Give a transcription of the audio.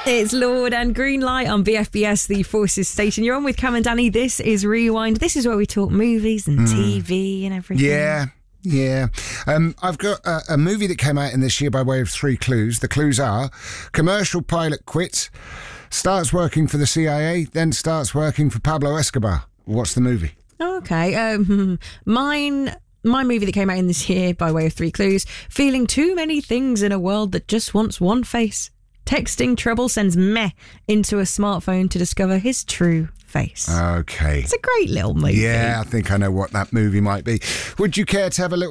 It's Lord and Greenlight on BFBS, the Forces station. You're on with Cam and Danny. This is Rewind. This is where we talk movies and TV and everything. Yeah. I've got a movie that came out in this year by way of 3 clues. The clues are: commercial pilot quits, starts working for the CIA, then starts working for Pablo Escobar. What's the movie? Okay. My movie that came out in this year by way of 3 clues: feeling too many things in a world that just wants one face. Texting trouble sends meh into a smartphone to discover his true face. Okay. It's a great little movie. Yeah, I think I know what that movie might be. Would you care to have a little